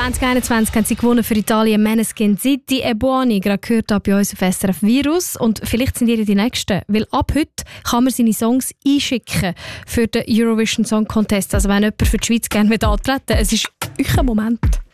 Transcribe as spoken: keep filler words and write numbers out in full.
zwanzig einundzwanzig haben sie gewonnen für Italien Måneskin Zitti e Buoni, gerade gehört bei uns auf S R F Virus. Und vielleicht sind ihr die Nächsten, weil ab heute kann man seine Songs einschicken für den Eurovision Song Contest. Also wenn jemand für die Schweiz gerne antreten will, es ist euer Moment.